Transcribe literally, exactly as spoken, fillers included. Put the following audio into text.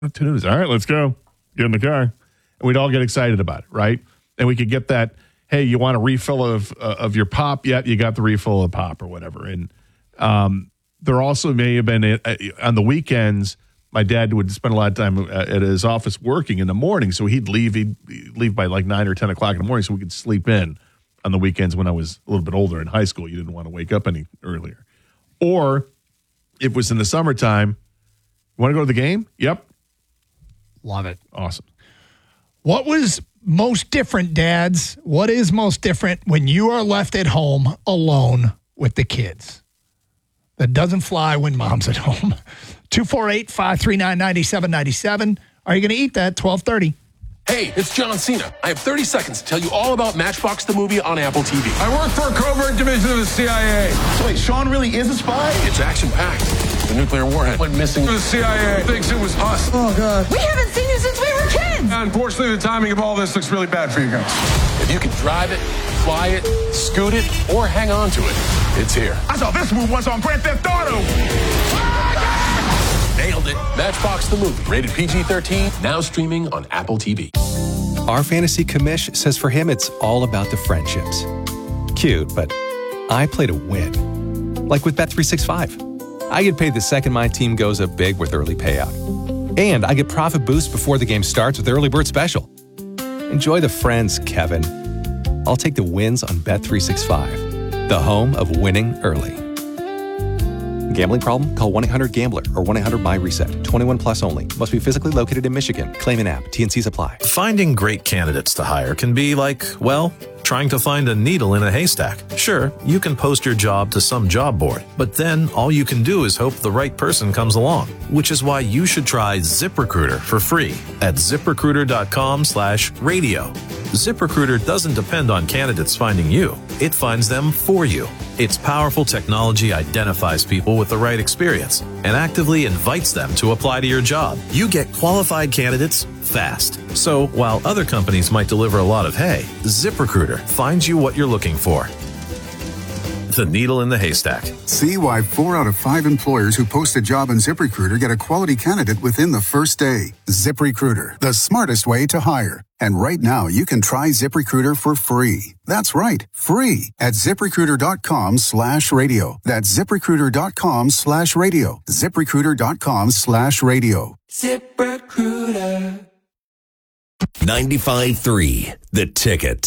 All right, let's go. Get in the car. And we'd all get excited about it, right? And we could get that, hey, you want a refill of uh, of your pop? Yet you got the refill of pop or whatever. And um, there also may have been, uh, on the weekends, my dad would spend a lot of time at his office working in the morning. So he'd leave, he'd leave by like nine or ten o'clock in the morning so we could sleep in on the weekends when I was a little bit older in high school. You didn't want to wake up any earlier. Or if it was in the summertime, you want to go to the game? Yep. Love it. Awesome. What was most different, dads? What is most different when you are left at home alone with the kids? That doesn't fly when mom's at home. two four eight, five three nine, nine seven nine seven. Are you going to eat that? twelve thirty. Hey, it's John Cena. I have thirty seconds to tell you all about Matchbox the movie on Apple T V. I work for a covert division of the C I A. So wait, Sean really is a spy? It's action-packed. The nuclear warhead went missing. The C I A thinks it was us. Oh, God. We haven't seen you since we were kids. Unfortunately, the timing of all this looks really bad for you guys. If you can drive it, fly it, scoot it, or hang on to it, it's here. I saw this move once on Grand Theft Auto. Nailed it. Matchbox the movie. Rated P G thirteen. Now streaming on Apple T V. Our fantasy commish says for him it's all about the friendships. Cute, but I play to win. Like with Bet three sixty-five. I get paid the second my team goes up big with early payout. And I get profit boost before the game starts with Early Bird Special. Enjoy the friends, Kevin. I'll take the wins on Bet three sixty-five, the home of winning early. Gambling problem? Call one eight hundred gambler or one eight hundred my reset. twenty-one plus only. Must be physically located in Michigan. Claim an app. T and Cs apply. Finding great candidates to hire can be like, well, trying to find a needle in a haystack. Sure, you can post your job to some job board, but then all you can do is hope the right person comes along, which is why you should try ZipRecruiter for free at ZipRecruiter.com slash radio. ZipRecruiter doesn't depend on candidates finding you. It finds them for you. Its powerful technology identifies people with the right experience and actively invites them to apply to your job. You get qualified candidates fast. So while other companies might deliver a lot of hay, ZipRecruiter finds you what you're looking for. The needle in the haystack. See why four out of five employers who post a job on ZipRecruiter get a quality candidate within the first day. ZipRecruiter, the smartest way to hire. And right now, you can try ZipRecruiter for free. That's right, free at ZipRecruiter.com slash radio. That's ZipRecruiter.com slash radio. ZipRecruiter.com slash radio. ZipRecruiter. ninety-five point three, The Ticket.